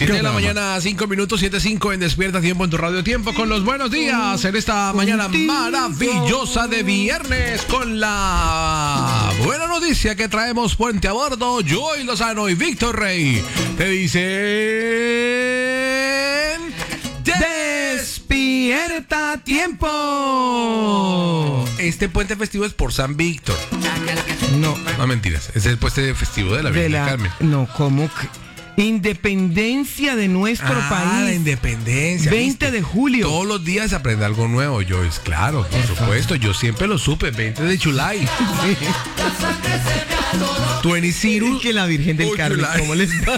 7 de la mañana, 5 minutos, 7:05 en Despierta Tiempo en tu Radio Tiempo con los buenos días en esta mañana maravillosa de viernes con la buena noticia que traemos puente a bordo. Joy Lozano y Víctor Rey te dicen: ¡Despierta Tiempo! Este puente festivo es por San Víctor. No, mentiras, es el puente festivo de la Virgen del Carmen. No, ¿cómo que? Independencia de nuestro país. La independencia. 20 de julio. Todos los días se aprende algo nuevo, Joyce. Claro, por supuesto. Yo siempre lo supe. 20 de July. Sí. 20 que la Virgen del Carmen, ¿cómo les va?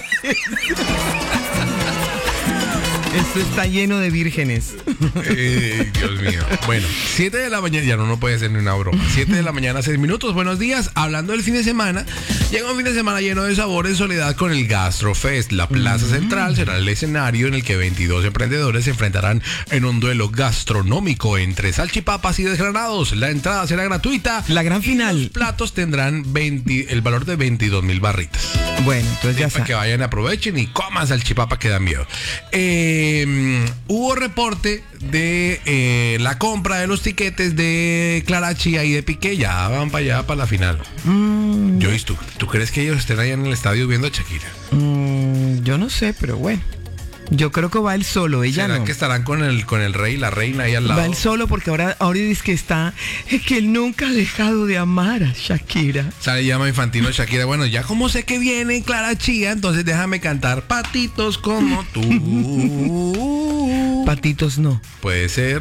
Esto está lleno de vírgenes. Dios mío. Bueno, 7 de la mañana, ya no puede ser ni una broma. 7 de la mañana, 6 minutos. Buenos días. Hablando del fin de semana, llega un fin de semana lleno de sabor en soledad con el Gastrofest. La Plaza Central será el escenario en el que 22 emprendedores se enfrentarán en un duelo gastronómico entre salchipapas y desgranados. La entrada será gratuita. La gran final. Los platos tendrán el valor de 22,000 barritas. Bueno, entonces ya para que vayan, aprovechen y coman salchipapa que da miedo. Hubo reporte de la compra de los tiquetes de Clara Chía y de Piqué. Ya van para allá, para la final. Joyce, ¿tú crees que ellos estén allá en el estadio viendo a Shakira? Yo no sé, pero bueno. Yo creo que va él solo, ella ¿Será no. que estarán con el rey y la reina ahí al lado? Va él solo porque ahora dice que es que él nunca ha dejado de amar a Shakira. Sale llama Infantino Shakira. Bueno, ya como sé que viene Clara Chía, entonces déjame cantar patitos como tú. Patitos no. Puede ser,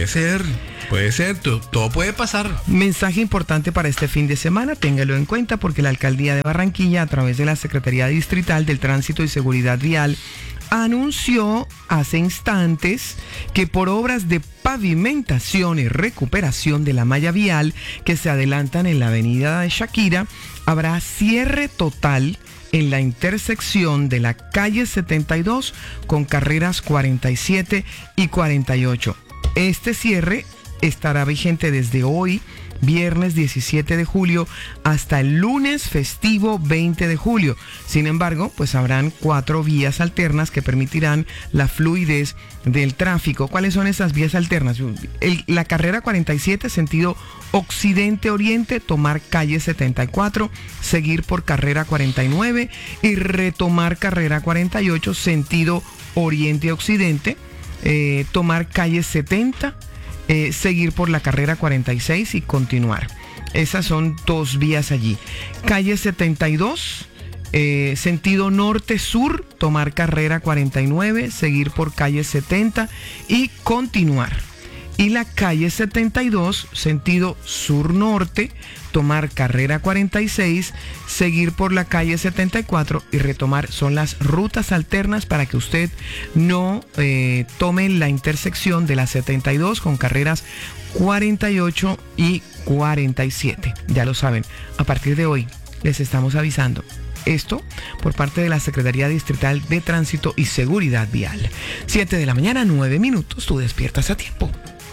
todo puede pasar. Mensaje importante para este fin de semana, téngalo en cuenta porque la Alcaldía de Barranquilla, a través de la Secretaría Distrital del Tránsito y Seguridad Vial, anunció hace instantes que por obras de pavimentación y recuperación de la malla vial que se adelantan en la avenida de Shakira, habrá cierre total en la intersección de la calle 72 con carreras 47 y 48. Este cierre estará vigente desde hoy, viernes 17 de julio, hasta el lunes festivo 20 de julio. Sin embargo, pues habrán 4 vías alternas que permitirán la fluidez del tráfico. ¿Cuáles son esas vías alternas? La carrera 47, sentido occidente-oriente, tomar calle 74, seguir por carrera 49 y retomar carrera 48, sentido oriente-occidente, tomar calle 70, seguir por la carrera 46 y continuar. Esas son 2 vías allí. Calle 72, sentido norte-sur, tomar carrera 49, seguir por calle 70 y continuar. Y la calle 72, sentido sur-norte, tomar carrera 46, seguir por la calle 74 y retomar. Son las rutas alternas para que usted no tome la intersección de la 72 con carreras 48 y 47. Ya lo saben, a partir de hoy les estamos avisando. Esto por parte de la Secretaría Distrital de Tránsito y Seguridad Vial. 7 de la mañana, 9 minutos. Tú despiertas a tiempo.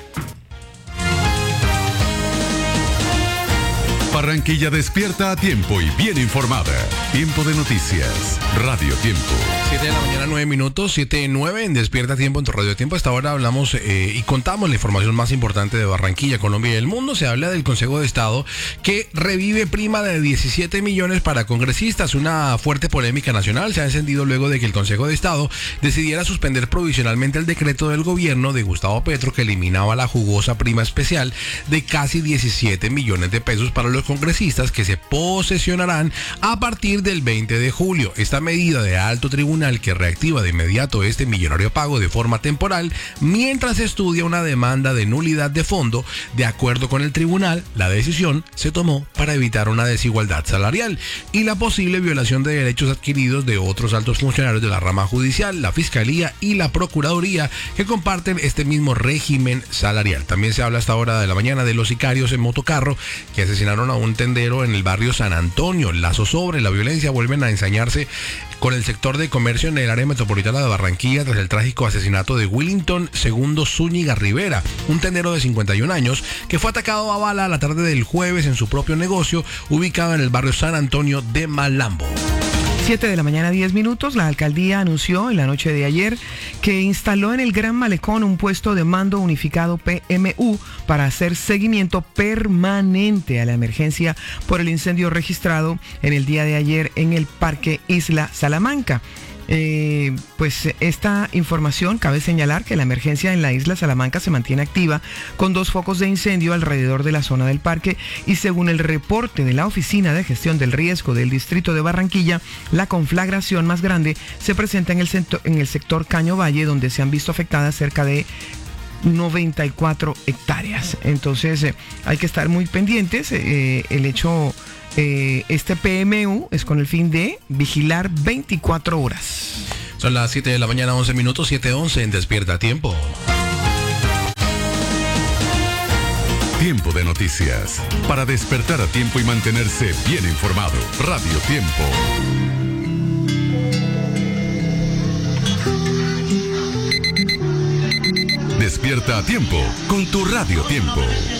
Barranquilla despierta a tiempo y bien informada. Tiempo de noticias. Radio Tiempo. 7 de la mañana, 9 minutos, 7:09 en Despierta Tiempo en tu Radio Tiempo. Hasta ahora hablamos y contamos la información más importante de Barranquilla, Colombia y el mundo. Se habla del Consejo de Estado que revive prima de 17 millones para congresistas. Una fuerte polémica nacional se ha encendido luego de que el Consejo de Estado decidiera suspender provisionalmente el decreto del gobierno de Gustavo Petro que eliminaba la jugosa prima especial de casi 17 millones de pesos para los congresistas que se posesionarán a partir del 20 de julio. Esta medida de alto tribunal que reactiva de inmediato este millonario pago de forma temporal mientras se estudia una demanda de nulidad de fondo. De acuerdo con el tribunal, la decisión se tomó para evitar una desigualdad salarial y la posible violación de derechos adquiridos de otros altos funcionarios de la rama judicial, la Fiscalía y la Procuraduría que comparten este mismo régimen salarial. También se habla hasta ahora de la mañana de los sicarios en motocarro que asesinaron a un tendero en el barrio San Antonio. La zozobra y la violencia vuelven a ensañarse con el sector de comercio en el área metropolitana de Barranquilla tras el trágico asesinato de Willington II Zúñiga Rivera, un tendero de 51 años que fue atacado a bala la tarde del jueves en su propio negocio ubicado en el barrio San Antonio de Malambo. 7 de la mañana, 10 minutos. La alcaldía anunció en la noche de ayer que instaló en el Gran Malecón un puesto de mando unificado PMU para hacer seguimiento permanente a la emergencia por el incendio registrado en el día de ayer en el Parque Isla Salamanca. Pues esta información, cabe señalar que la emergencia en la isla Salamanca se mantiene activa con 2 focos de incendio alrededor de la zona del parque y según el reporte de la Oficina de Gestión del Riesgo del Distrito de Barranquilla, la conflagración más grande se presenta en el sector Caño Valle, donde se han visto afectadas cerca de 94 hectáreas. Entonces hay que estar muy pendientes. Este PMU es con el fin de vigilar 24 horas. Son las 7 de la mañana, 11 minutos, 7:11 en Despierta Tiempo. Tiempo de noticias. Para despertar a tiempo y mantenerse bien informado. Radio Tiempo. Despierta a tiempo con tu Radio Tiempo.